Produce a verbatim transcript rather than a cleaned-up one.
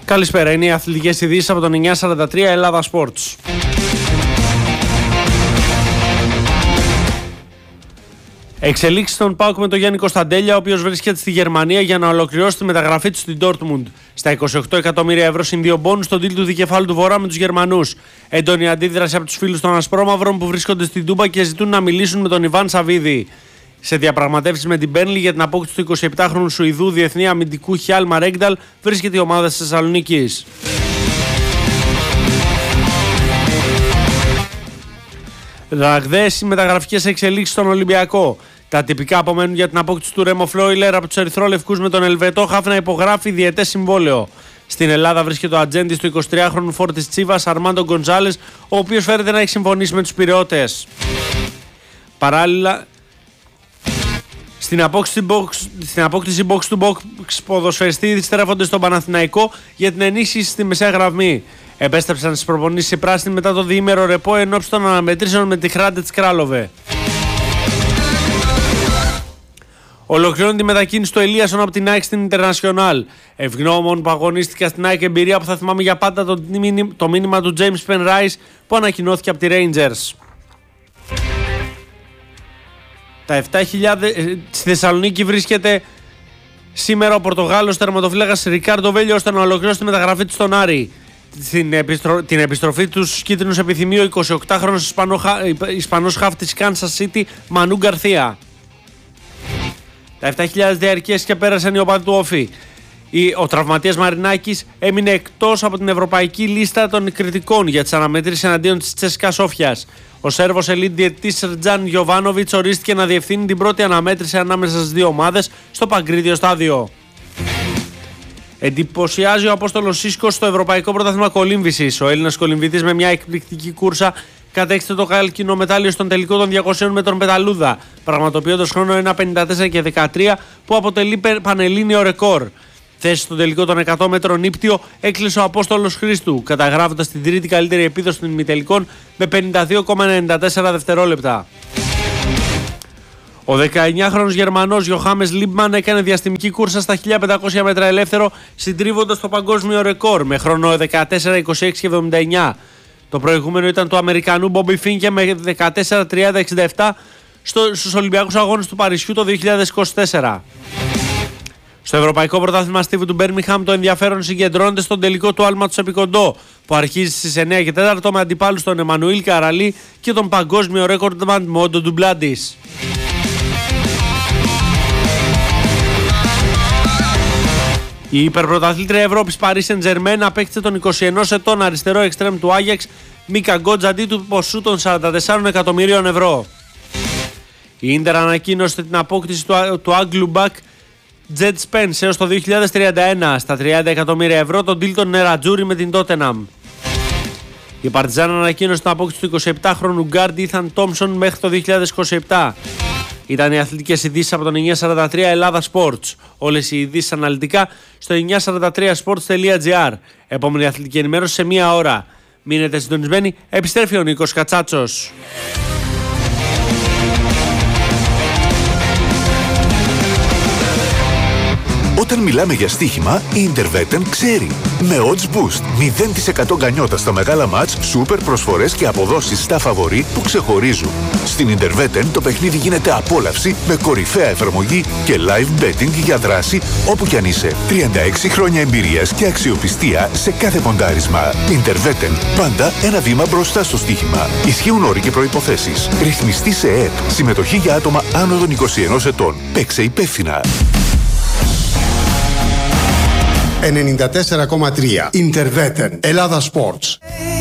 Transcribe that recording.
Καλησπέρα, είναι οι αθλητικές ειδήσεις από τον εννιακόσια σαράντα τρία Ελλάδα Sports. Εξελίξεις στον ΠΑΟΚ με τον Γιάννη Κωνσταντέλια, ο οποίος βρίσκεται στη Γερμανία για να ολοκληρώσει τη μεταγραφή του στην Dortmund. Στα είκοσι οκτώ εκατομμύρια ευρώ συν δύο μπόνους στον deal του δικεφάλου του Βορρά με τους Γερμανούς. Έντονη αντίδραση από τους φίλους των Ασπρόμαυρων που βρίσκονται στην Τούμπα και ζητούν να μιλήσουν με τον Ιβάν Σαββίδη. Σε διαπραγματεύσεις με την Μπέρνλι για την απόκτηση του εικοσιεπτάχρονου Σουηδού διεθνή αμυντικού Χιάλμαρ Έγκνταλ βρίσκεται η ομάδα της Θεσσαλονίκης. Ραγδαίες οι μεταγραφικές εξελίξεις στον Ολυμπιακό. Τα τυπικά απομένουν για την απόκτηση του Ρέμο Φρόιλερ από τους ερυθρόλευκους με τον Ελβετό Χαφ να υπογράφει διετές συμβόλαιο. Στην Ελλάδα βρίσκεται ο ατζέντης του εικοσιτριάχρονου φόρτης Τσίβας Αρμάντο Γκοντζάλες, ο οποίος φέρεται να έχει συμφωνήσει με τους Πειραιώτες. Παράλληλα, στην απόκτηση box, στην απόκτηση box to box ποδοσφαιριστή στρέφονται στον Παναθηναϊκό για την ενίσχυση στη μεσαία γραμμή. Επέστρεψαν στις προπονήσεις οι πράσινοι μετά το διήμερο ρεπό ενόψει των αναμετρήσεων με τη Χράντετς Κράλοβε. Ολοκληρώνει τη μετακίνηση του Ελίασον από την ΑΕΚ στην Ιντερνασιονάλ. Ευγνώμων που αγωνίστηκε στην ΑΕΚ, εμπειρία που θα θυμάμαι για πάντα το, το μήνυμα του James Penrice που ανακοινώθηκε από τη Rangers. Τα επτά χιλιάδες στη Θεσσαλονίκη βρίσκεται σήμερα ο Πορτογάλος τερματοφύλακας Ρικάρντο Βέλιο ώστε να ολοκληρώσει τη μεταγραφή του στον Άρη. Την, επιστρο... την επιστροφή του στους κίτρινους επιθυμεί ο εικοσιοκτάχρονος Ισπανό... Ισπανός χαφ της Kansas City Μανού Γκαρθία. Τα επτά χιλιάδες διαρκείες και πέρασαν οι οπαδοί του Όφη. Ο τραυματίας Μαρινάκης έμεινε εκτός από την ευρωπαϊκή λίστα των κριτικών για τις αναμετρήσεις εναντίον της Τσέσκα Σόφιας. Ο Σέρβος ελίτ διαιτητής Σερτζάν Γιοβάνοβιτς ορίστηκε να διευθύνει την πρώτη αναμέτρηση ανάμεσα στις δύο ομάδες στο Παγκρίτιο στάδιο. Εντυπωσιάζει ο Απόστολος Σίσκος στο Ευρωπαϊκό Πρωτάθλημα Κολύμβησης. Ο Έλληνας κολυμβητής με μια εκπληκτική κούρσα κατέξτε το χάλκινο μετάλλιο στον τελικό των διακοσίων μέτρων πεταλούδα, πραγματοποιώντας χρόνο ένα πενήντα τέσσερα και δεκατρία που αποτελεί πανελλήνιο ρεκόρ. Θέση στον τελικό των εκατό μέτρων ύπτιο έκλεισε ο Απόστολος Χρήστου, καταγράφοντας την τρίτη καλύτερη επίδοση των ημιτελικών με πενήντα δύο κόμμα ενενήντα τέσσερα δευτερόλεπτα. Ο δεκαεννιάχρονος Γερμανός Γιοχάμες Λίμπμαν έκανε διαστημική κούρσα στα χίλια πεντακόσια μέτρα ελεύθερο, συντρίβοντας το παγκόσμιο ρεκόρ με χρόνο δεκατέσσερα είκοσι έξι και εβδομήντα εννιά. Το προηγούμενο ήταν του Αμερικανού Μπόμπι Φίνκε με δεκατέσσερα τριάντα εξήντα επτά στους Ολυμπιακούς Αγώνες του Παρισιού το δύο χιλιάδες είκοσι τέσσερα. Στο Ευρωπαϊκό Πρωτάθλημα Στίβου του Μπέρμιγχαμ το ενδιαφέρον συγκεντρώνεται στον τελικό του άλματος επί κοντό, που αρχίζει στις εννιά και τέσσερα με αντιπάλους τον Εμμανουήλ Καραλή και τον παγκόσμιο ρέκορντμαν Μόντο Ντουμπλάντης. Η υπερπρωταθλήτρια Ευρώπης Paris Saint-Germain απέκτησε τον είκοσι ένα ετών αριστερό εξτρέμ του Άγιαξ Μίκα Γκότζ αντί του ποσού των σαράντα τεσσάρων εκατομμυρίων ευρώ. Η Ίντερ ανακοίνωσε την απόκτηση του, του Άγγλου Μπακ Τζετ Σπένς έως το δύο χιλιάδες τριάντα ένα στα τριάντα εκατομμύρια ευρώ τον deal των Νερατζούρι με την Τότεναμ. Η Παρτιζάν ανακοίνωσε την απόκτηση του εικοσιεπτάχρονου γκάρντ Ήθαν Τόμψον μέχρι το δύο χιλιάδες είκοσι επτά. Ήταν οι αθλητικές ειδήσεις από τον εννιακόσια σαράντα τρία Ελλάδα Sports. Όλες οι ειδήσεις αναλυτικά στο εννιακόσια σαράντα τρία sports τελεία gr. Επόμενη αθλητική ενημέρωση σε μία ώρα. Μείνετε συντονισμένοι, επιστρέφει ο Νίκος Κατσάτσος. Όταν μιλάμε για στοίχημα, η Interveten ξέρει. Με Odds Boost, μηδέν τοις εκατό γκανιότα στα μεγάλα μάτς, σούπερ προσφορές και αποδόσεις στα φαβορί που ξεχωρίζουν. Στην Interveten το παιχνίδι γίνεται απόλαυση με κορυφαία εφαρμογή και live betting για δράση όπου κι αν είσαι. τριάντα έξι χρόνια εμπειρίας και αξιοπιστία σε κάθε ποντάρισμα. Interveten, πάντα ένα βήμα μπροστά στο στοίχημα. Ισχύουν όροι και προϋποθέσεις. Ρυθμιστή σε ΕΕΠ. Συμμετοχή για άτομα άνω των είκοσι ενός ετών. Παίξε υπεύθυνα. ενενήντα τέσσερα κόμμα τρία Interveten Ελλάδα Sports.